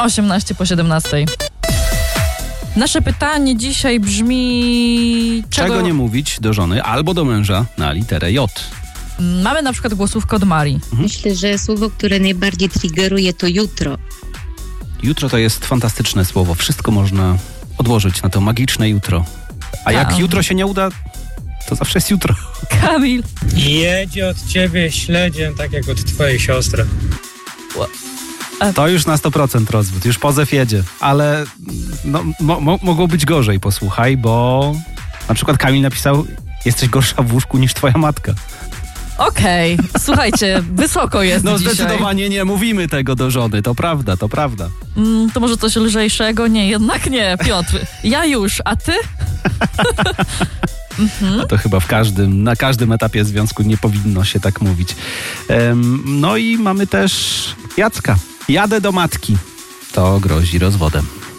18 po 17. Nasze pytanie dzisiaj brzmi... Czego nie mówić do żony albo do męża na literę J? Mamy na przykład głosówkę od Marii. Myślę, że słowo, które najbardziej triggeruje, to jutro. Jutro to jest fantastyczne słowo. Wszystko można odłożyć na to magiczne jutro. A jak jutro się nie uda, to zawsze jest jutro. Kamil. Jedzie od ciebie śledziem, tak jak od twojej siostry. To już na 100% rozwód. Już pozew jedzie. Ale no, mogło być gorzej, posłuchaj, bo na przykład Kamil napisał: jesteś gorsza w łóżku niż twoja matka. Okej, słuchajcie, wysoko jest No dzisiaj. zdecydowanie nie mówimy tego do żony, to prawda, to prawda. To może coś lżejszego? Nie, jednak nie, Piotr. Ja już, a ty? No to chyba na każdym etapie związku nie powinno się tak mówić. No i mamy też Jacka. Jadę do matki. To grozi rozwodem.